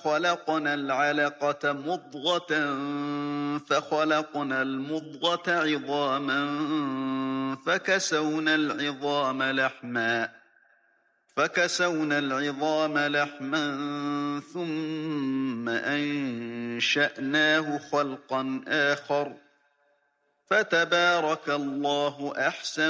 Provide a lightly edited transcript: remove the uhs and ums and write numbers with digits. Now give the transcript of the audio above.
خلقنا العلقة مضغة فخلقنا المضغة عظاما فكسونا العظام لحما ثم أنشأناه خلقا آخر فتبارك الله أحسن